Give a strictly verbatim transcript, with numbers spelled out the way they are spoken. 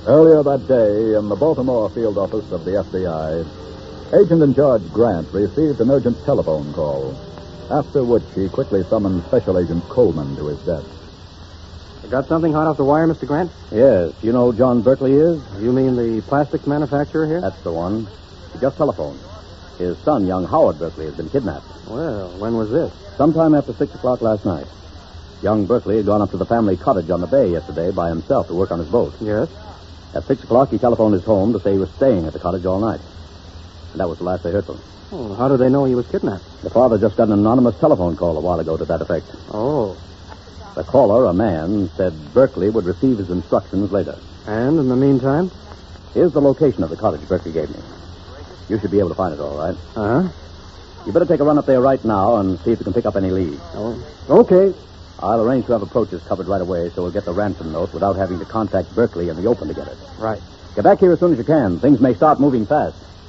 Earlier that day, in the Baltimore field office of the F B I, Agent in Charge Grant received an urgent telephone call, after which he quickly summoned Special Agent Coleman to his desk. You got something hot off the wire, Mister Grant? Yes. You know who John Berkeley is? You mean the plastics manufacturer here? That's the one. He just telephoned. His son, young Howard Berkeley, has been kidnapped. Well, when was this? Sometime after six o'clock last night. Young Berkeley had gone up to the family cottage on the bay yesterday by himself to work on his boat. Yes? At six o'clock, he telephoned his home to say he was staying at the cottage all night. And that was the last they heard from him. Oh, how do they know he was kidnapped? The father just got an anonymous telephone call a while ago to that effect. Oh. The caller, a man, said Berkeley would receive his instructions later. And in the meantime? Here's the location of the cottage Berkeley gave me. You should be able to find it all right. Uh-huh. You better take a run up there right now and see if you can pick up any leads. Oh, okay. I'll arrange to have approaches covered right away so we'll get the ransom note without having to contact Berkeley in the open to get it. Right. Get back here as soon as you can. Things may start moving fast.